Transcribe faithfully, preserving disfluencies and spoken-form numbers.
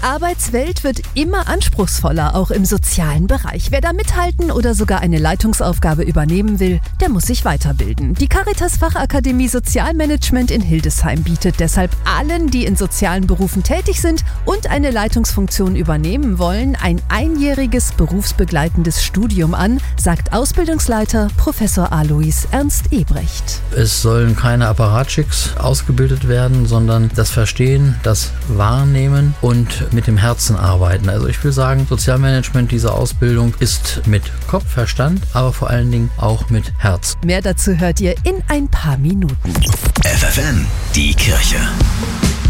Arbeitswelt wird immer anspruchsvoller, auch im sozialen Bereich. Wer da mithalten oder sogar eine Leitungsaufgabe übernehmen will, der muss sich weiterbilden. Die Caritas Fachakademie Sozialmanagement in Hildesheim bietet deshalb allen, die in sozialen Berufen tätig sind und eine Leitungsfunktion übernehmen wollen, ein einjähriges berufsbegleitendes Studium an, sagt Ausbildungsleiter Professor Alois Ernst Ebrecht. Es sollen keine Apparatschicks ausgebildet werden, sondern das Verstehen, das Wahrnehmen und mit dem Herzen arbeiten. Also ich will sagen, Sozialmanagement dieser Ausbildung ist mit Kopf, Verstand, aber vor allen Dingen auch mit Herz. Mehr dazu hört ihr in ein paar Minuten. F F N, die Kirche.